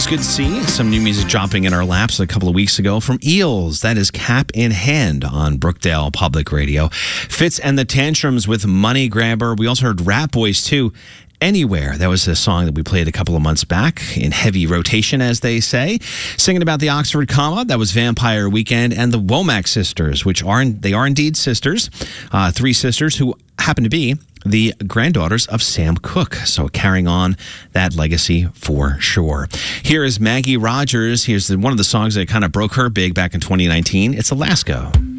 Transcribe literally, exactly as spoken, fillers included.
was good to see some new music dropping in our laps a couple of weeks ago from Eels. That is Cap in Hand on Brookdale Public Radio. Fitz and the Tantrums with Money Grabber. We also heard Rat Boys too. Anywhere. That was a song that we played a couple of months back in heavy rotation, as they say. Singing about the Oxford Comma, that was Vampire Weekend, and the Womack Sisters, which are they are indeed sisters, uh, three sisters who happen to be the granddaughters of Sam Cooke. So carrying on that legacy for sure. Here is Maggie Rogers. Here's the, one of the songs that kind of broke her big back in twenty nineteen. It's Alaska.